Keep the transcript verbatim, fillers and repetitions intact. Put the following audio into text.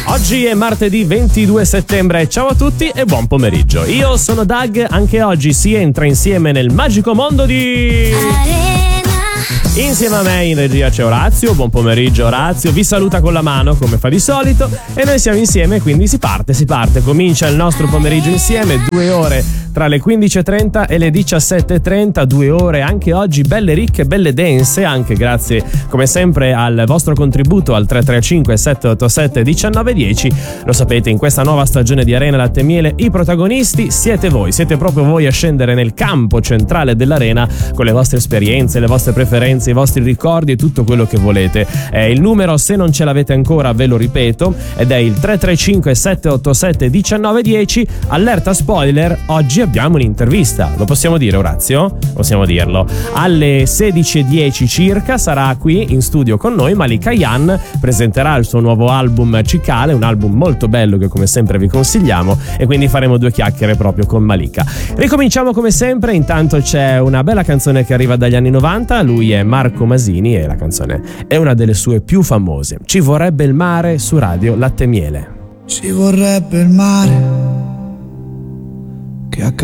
Oggi è martedì ventidue settembre, ciao a tutti e buon pomeriggio. Io sono Doug, anche oggi si entra insieme nel magico mondo di... Insieme a me in regia c'è Orazio, buon pomeriggio Orazio, vi saluta con la mano come fa di solito e noi siamo insieme, quindi si parte, si parte, comincia il nostro pomeriggio insieme, due ore tra le quindici e trenta e le diciassette e trenta, due ore anche oggi belle ricche, belle dense, anche grazie come sempre al vostro contributo al tre tre cinque sette otto sette uno nove uno zero. Lo sapete, in questa nuova stagione di Arena Latte e Miele i protagonisti siete voi, siete proprio voi a scendere nel campo centrale dell'arena con le vostre esperienze, le vostre preferenze, i vostri ricordi e tutto quello che volete. Eh, il numero, se non ce l'avete ancora, ve lo ripeto, ed è il tre tre cinque sette otto sette uno nove uno zero. Allerta spoiler, oggi abbiamo un'intervista, lo possiamo dire Orazio? Possiamo dirlo. Alle sedici e dieci circa sarà qui in studio con noi Malika Yan, presenterà il suo nuovo album Cicale, un album molto bello che come sempre vi consigliamo, e quindi faremo due chiacchiere proprio con Malika. Ricominciamo come sempre, intanto c'è una bella canzone che arriva dagli anni novanta, lui è Marco Masini e la canzone è una delle sue più famose. Ci vorrebbe il mare su Radio Latte e Miele. Ci vorrebbe il mare che